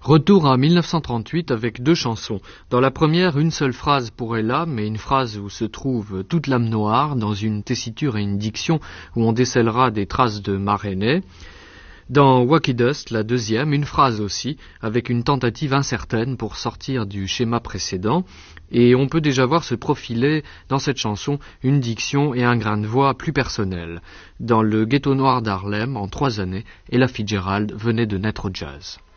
Retour à 1938 avec deux chansons. Dans la première, une seule phrase pour Ella, mais une phrase où se trouve toute l'âme noire, dans une tessiture et une diction où on décèlera des traces de Marenay. Dans Wacky Dust, la deuxième, une phrase aussi, avec une tentative incertaine pour sortir du schéma précédent, et on peut déjà voir se profiler dans cette chanson une diction et un grain de voix plus personnel. Dans le ghetto noir d'Harlem, en 3 années, Ella Fitzgerald venait de naître au jazz.